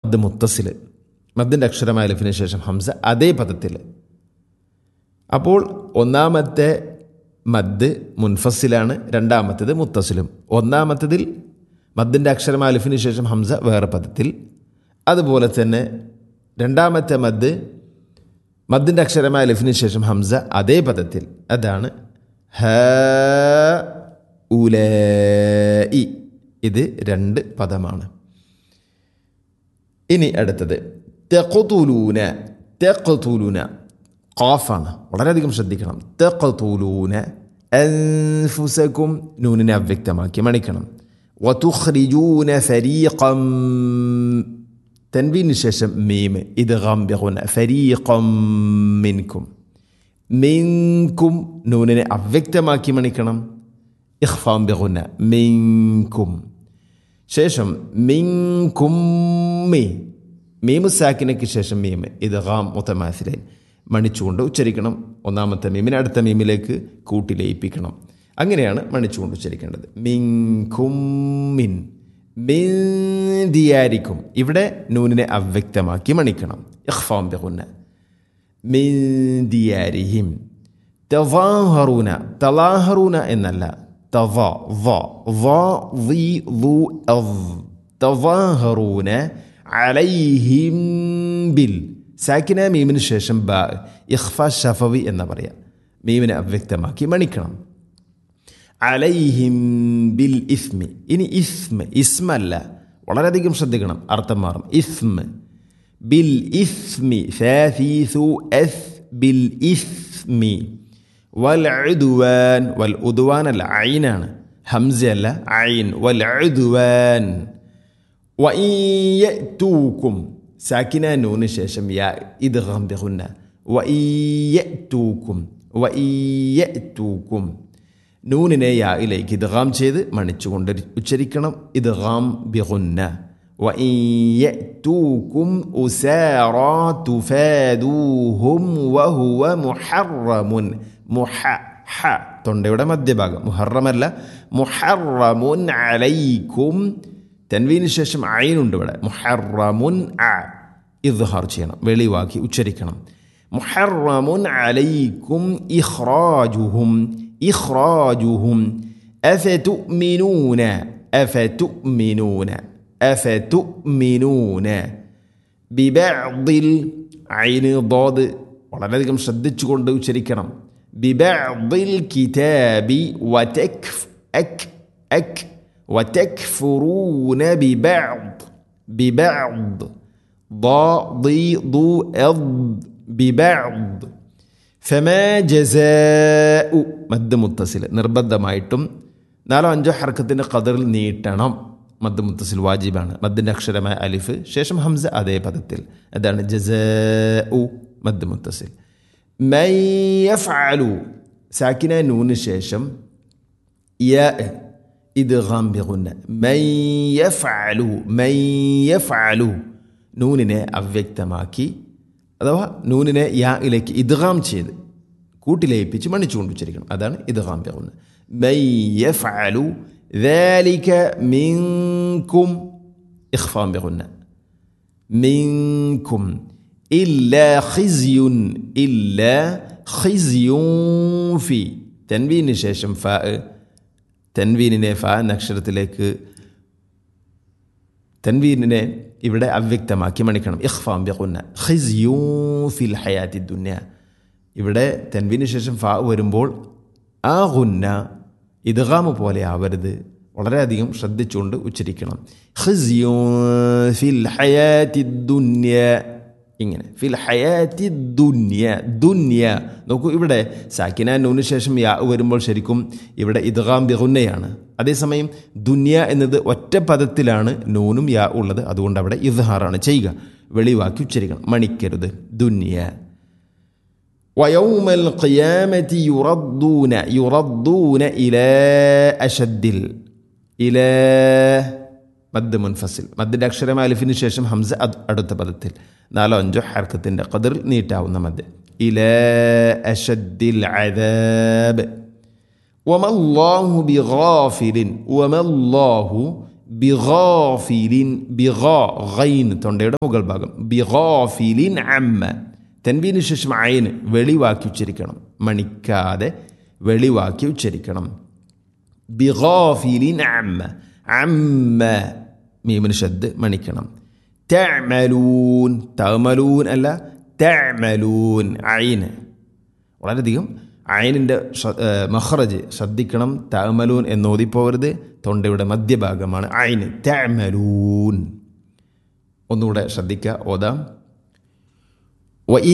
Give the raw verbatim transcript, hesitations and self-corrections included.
മദ് മുത്തസിൽ, മദ്ദിൻ്റെ അക്ഷരമായ അലിഫിന് ശേഷം ഹംസ അതേ പദത്തിൽ. അപ്പോൾ ഒന്നാമത്തെ മദ് മുൻഫസിലാണ്, രണ്ടാമത്തേത് മുത്തസിലും. ഒന്നാമത്തതിൽ മദ്ദിൻ്റെ അക്ഷരമായ അലിഫിന് ശേഷം ഹംസ വേറെ പദത്തിൽ. അതുപോലെ തന്നെ രണ്ടാമത്തെ മദ് മദ്ദിൻ്റെ അക്ഷരമായ അലിഫിന് ശേഷം ഹംസ അതേ പദത്തിൽ. അതാണ് ഹ ഉലൈ. ഇത് രണ്ട് പദമാണ്. ഇനി അടുത്തത് തഖ്തുലൂന. തഖ്തുലൂന ഖാഫാണ്, വളരെയധികം ശ്രദ്ധിക്കണം. തഖ്തുലൂന അൻഫുസകും, നൂനിനെ അവ്യക്തമാക്കി മണിക്കണം. വതുഖ്രിജൂന ഫരീഖം, തൻവീന് ശേഷം മീം, ഇദ്ഗാം ബിഗുന. ഫരീഖം മിൻകും, മിൻകും നൂനിനെ അവ്യക്തമാക്കി മണിക്കണം. ഇഖ്ഫാം ബിഗുന, മിൻകും. ശേഷം മിൻകും മി, മീമു സാക്കിനയ്ക്ക് ശേഷം മീം, ഇദ്ഗാം മുതമാസിലൈൻ മണിച്ചുകൊണ്ട് ഉച്ചരിക്കണം. ഒന്നാമത്തെ മീമിനെ അടുത്ത മീമിലേക്ക് കൂട്ടി ലയിപ്പിക്കണം. അങ്ങനെയാണ് മണിച്ചുകൊണ്ട് ഉച്ചരിക്കേണ്ടത്. മിൻകും മിൻ, മിൻ ദിയാരിക്കും. ഇവിടെ നൂനിനെ അവ്യക്തമാക്കി മണിക്കണം. ഇഖ്ഫാം ബിഗുന, മിൻ ദിയാരിഹിം. തവാഹറൂന, തലാഹറൂന എന്നല്ല, തവ വ വ വി വു അവ്. തവാഹറൂന അലൈഹിം ബിൽ, സാക്കിന മീമിന് ശേഷം ബ, ഇഖ്ഫ ഷഫവി എന്ന് പറയാം. മീമിനെ അവ്യക്തമാക്കി മണിക്കണം. അലൈഹിം ബിൽ ഇസ്മി. ഇനി ഇസ്മ, ഇസ്മല്ല, വളരെയധികം ശ്രദ്ധിക്കണം, അർത്ഥം മാറും. ഇസ്മ ബിൽ ഇസ്മി, ഫാസീസു എസ് ബിൽ ഇസ്മി. വൽ ഉദ്വാൻ, വൽ ഉദ്വാൻ അല്ല, ഐനാണ്, ഹംസയല്ല, ഐൻ. വൽ ഉദ്വാൻ. വഇൻ യഅ്തൂകും, സാക്കിന നൂന് ശേഷം യാ, ഇദ്ഗാം ബിഗുന്ന. വഇൻ യഅ്തൂകും, വഇൻ യഅ്തൂകും. നൂനിനെ യായിലേക്ക് ഇദ്ഗാം ചെയ്ത് മണിച്ചുകൊണ്ട് ഉച്ചരിക്കണം. ഇദ്ഗാം ബിഗുന്ന. വഇൻ യഅ്തൂകും ഉസാറാ തുഫാദൂഹും വഹുവ മുഹറമുൻ. മുഹ, ഹ തൊണ്ടയുടെ മധ്യഭാഗം, മുഹറമല്ല, മുഹറമുൻ അലൈക്കും. തൻവീന് ശേഷം ഐനുണ്ട് ഇവിടെ. മുഹറമുൻ അ, ഇദ്ഹാർ ചെയ്യണം, വെളിവാക്കി ഉച്ചരിക്കണം. മുഹറമുൻ അലൈക്കും ഇഖ്റാജുഹും, ഇഖ്റാജുഹും. അഫതുഅ്മിനൂന, അഫതുഅ്മിനൂന, അഫതുഅ്മിനൂന. ബിബഅദിൽ, ഐന് ളാദ് വളരെയധികം ശ്രദ്ധിച്ചുകൊണ്ട് ഉച്ചരിക്കണം. ബിബഅദിൽ കിതാബി വതക്ഫ്, അക് അക്. وتكفرون ببعض، ببعض. ضا ضي ضو أض، ببعض. فما جزاء, മദ് മുത്തസിൽ നിർബന്ധമായിട്ടും നാലോ അഞ്ചോ ഹർക്കത്തിൻ്റെ ഖദറിൽ നീട്ടണം. മദ് മുത്തസിൽ വാജിബാണ്. മദ്ദിൻ്റെ അക്ഷരമായ അലിഫ് ശേഷം ഹംസ അതേ പദത്തിൽ. അതാണ് ജസാഉ, മദ് മുത്തസിൽ. മൻ യഫ്അലു, സാക്കിന നൂന് ശേഷം യാ, ഇദ്ഗാം ബിഗുന്ന. മൻ യഫ്അലു, മൻ യഫ്അലു. നൂനിനെ അവ്യക്തമാക്കി അഥവാ നൂനിനെ യായിലേക്ക് ഇദ്ഗാം ചെയ്ത് കൂട്ടിലയിപ്പിച്ച് മണിച്ചുകൊണ്ട് ഉച്ചരിക്കണം. അതാണ് ഇദ്ഗാം ബിഗുന്ന. മൻ യഫ്അലു ذلك منكم, ഇഖ്ഫാം ബിഗുന്ന. മിൻകും. ഇല്ലാ ഖിസ്യുൻ, ഇല്ലാ ഖിസ്യുൻ ഫി. തൻവീന് ശേഷം ഫ, തൻവീനിനെ ഫ എന്ന അക്ഷരത്തിലേക്ക്, തൻവീനിനെ ഇവിടെ അവ്യക്തമാക്കി മണിക്കണം. ഇഖ്ഫാം ബിഗുന്ന. ഖിസ്യുൻ ഫിൽ ഹയാത്തി ദുനിയ. ഇവിടെ തൻവീന് ശേഷം ഫ വരുമ്പോൾ ആ ഗുന്ന ഇദ്ഗാം പോലെ ആവരുത്, വളരെയധികം ശ്രദ്ധിച്ചുകൊണ്ട് ഉച്ചരിക്കണം. ഖിസ്യുൻ ഫിൽ ഹയാത്തി ദുനിയ, ഇങ്ങനെ. ഫിൽ ഹയാത്തി ദുനിയ, ദുനിയ. നോക്കൂ, ഇവിടെ സാക്കിന നൂന് ശേഷം യാ വരുമ്പോൾ ശരിക്കും ഇവിടെ ഇദ്ഗാം ബിഗുന്നയാണ്. അതേസമയം ദുനിയ എന്നത് ഒറ്റ പദത്തിലാണ് നൂനും യാ ഉള്ളത്. അതുകൊണ്ട് അവിടെ ഇദ്ഹാറാണ് ചെയ്യുക, വെളിവാക്കി ഉച്ചരിക്കണം, മണിക്കരുത്. ദുനിയ. വയൗമൽ ഖിയാമത്തി യുറദ്ദൂന, യുറദ്ദൂന ഇലാ അശദ്ദിൽ. ഇലാ മദ് മുൻഫസിൽ, മദ്ദിൻ്റെ അക്ഷരമായ അലിഫിന് ശേഷം ഹംസ അടുത്ത പദത്തിൽ. നാലോ അഞ്ചോ ഹർക്കത്തിൻ്റെ ഖദറിൽ നീട്ടാവുന്ന മദ്. ഇലാ അശദ്ദിൽ അദാബ്. വമല്ലാഹു ബിഗാഫിലിൻ, വമല്ലാഹു ബിഗാഫിലിൻ ബിഗാ ഗൈൻ തൊണ്ടയുടെ മുകൾ ഭാഗം ബിഗാഫിലിൻ അമ്മ തൻവീന് ശേഷം അയിന് വെളിവാക്കി ഉച്ചരിക്കണം, മണിക്കാതെ വെളിവാക്കി ഉച്ചരിക്കണം. ബിഗാഫിലിൻ അമ്മ അമ്മ മീമിന് ഷദ് മണിക്കണം. തഅമലൂൻ തഅമലൂൻ അല്ല തഅമലൂൻ അയിന് വളരെയധികം അയിനിൻ്റെ മഖ്റജ് ശ്രദ്ധിക്കണം. തഅമലൂൻ എന്നോതിപ്പോകരുത്, തൊണ്ടയുടെ മധ്യഭാഗമാണ് അയിന്. തഅമലൂൻ ഒന്നുകൂടെ ശ്രദ്ധിക്കുക, ഓതാം.